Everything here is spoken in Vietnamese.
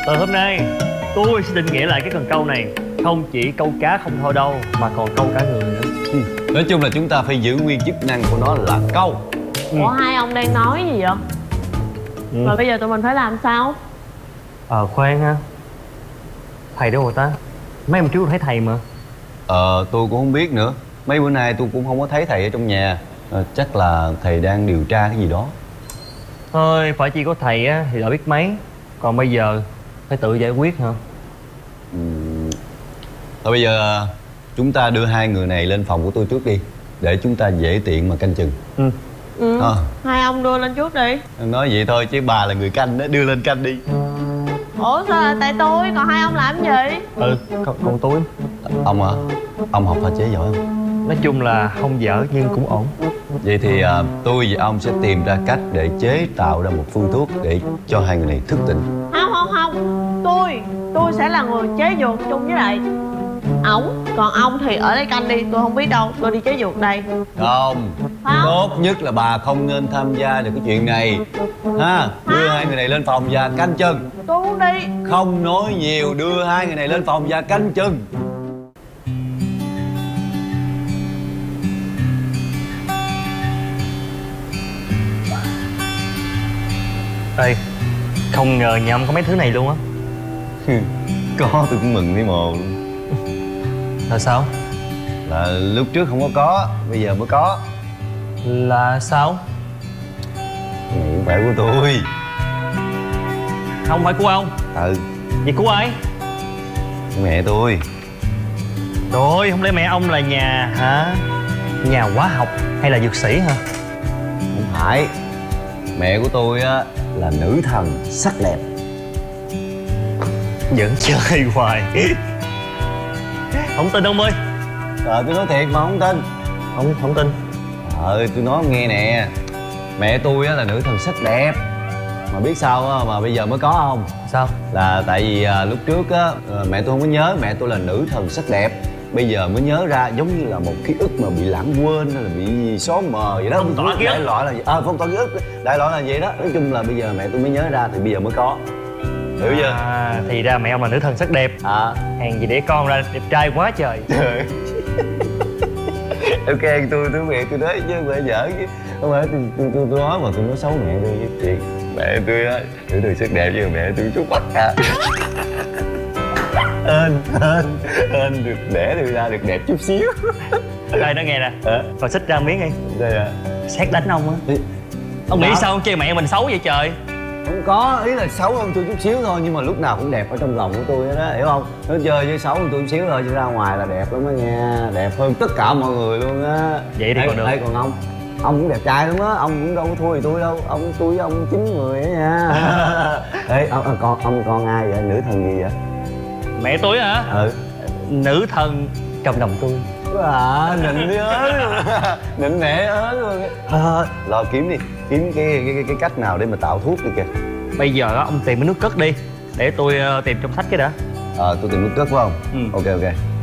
Từ hôm nay tôi sẽ định nghĩa lại cái cần câu này. Không chỉ câu cá không thôi đâu, mà còn câu cả người nữa. Nói chung là chúng ta phải giữ nguyên chức năng của nó là câu. Ủa hai ông đang nói gì vậy? Rồi bây giờ tụi mình phải làm sao? Khoan ha. Thầy đâu rồi ta? Mấy hôm trước thấy thầy mà. Tôi cũng không biết nữa. Mấy bữa nay tôi cũng không có thấy thầy ở trong nhà. Chắc là thầy đang điều tra cái gì đó. Thôi phải chi có thầy á thì đã biết mấy. Còn bây giờ phải tự giải quyết hả? Thôi bây giờ chúng ta đưa hai người này lên phòng của tôi trước đi, để chúng ta dễ tiện mà canh chừng. Hai ông đưa lên trước đi. Nói vậy thôi chứ bà là người canh đó, đưa lên canh đi. Ủa sao là tại tôi, còn hai ông làm gì? Còn tôi. Ông hả? Ông học pha chế giỏi không? Nói chung là không dở nhưng cũng ổn. Vậy thì tôi và ông sẽ tìm ra cách để chế tạo ra một phương thuốc để cho hai người này thức tỉnh. Không, tôi sẽ là người chế dược chung với lại ổng. Còn ông thì ở đây canh đi, tôi không biết đâu, tôi đi chế dược đây. Không, tốt nhất là bà không nên tham gia được cái chuyện này ha. Đưa hai người này lên phòng và canh chừng. Tôi muốn đi. Không nói nhiều, đưa hai người này lên phòng và canh chừng. Ê, không ngờ nhà ông có mấy thứ này luôn á. Có, tôi cũng mừng thấy mồ. Là sao? Là lúc trước không có, bây giờ mới có. Là sao? Này không phải của tôi. Không phải của ông? Vậy của ai? Của mẹ tôi. Rồi, không lẽ mẹ ông là nhà hả? Nhà hóa học hay là dược sĩ hả? Không phải. Mẹ của tôi á là nữ thần sắc đẹp. Vẫn chơi hoài. Không tin ông ơi. Tôi nói thiệt mà không tin. Không tin. Tôi nói nghe nè. Mẹ tôi á là nữ thần sắc đẹp. Mà biết sao á mà bây giờ mới có không? Sao? Là tại vì lúc trước á mẹ tôi không có nhớ mẹ tôi là nữ thần sắc đẹp. Bây giờ mới nhớ ra, giống như là một ký ức mà bị lãng quên hay là bị xóa mờ vậy đó. Phong tỏa ký ức. Đại loại là gì? Phong tỏa ký ức. Đại loại là vậy đó. Nói chung là bây giờ mẹ tôi mới nhớ ra thì bây giờ mới có. Hiểu chưa? Thì ra mẹ ông là nữ thần sắc đẹp. Hèn gì để con ra đẹp trai quá trời. Trời. Ok, tôi mẹ tôi nói chứ mẹ giỡn chứ. Không phải tôi nói mà tôi nói xấu mẹ tôi chứ thiệt. Mẹ tôi á nữ thần sắc đẹp chứ mẹ tôi chút mắt à. Hên được đẻ tôi ra được đẹp chút xíu. Đây nó nghe nè. Còn xích ra miếng đi. Đây à. Xét đánh ông á. Ông nghĩ sao ông chê mẹ mình xấu vậy trời? Không có, ý là xấu hơn tôi chút xíu thôi. Nhưng mà lúc nào cũng đẹp ở trong lòng của tôi đó, hiểu không? Nó chơi với xấu hơn tôi chút xíu thôi, chứ ra ngoài là đẹp lắm đó nha. Đẹp hơn tất cả mọi người luôn á. Vậy thì còn được. Đây còn ông cũng đẹp trai lắm á. Ông cũng đâu có thua gì tôi đâu. Tôi với ông 9 người á nha. Ê, con ai vậy? Nữ thần gì vậy? Mẹ tôi hả? Nữ thần trong lòng tôi. Nịnh đi ớn luôn. Nịnh mẹ ớn luôn. Lo kiếm đi. Kiếm cái cách nào để mà tạo thuốc đi kìa. Bây giờ ông tìm cái nước cất đi. Để tôi tìm trong sách cái đã. Tôi tìm nước cất phải không? Ok.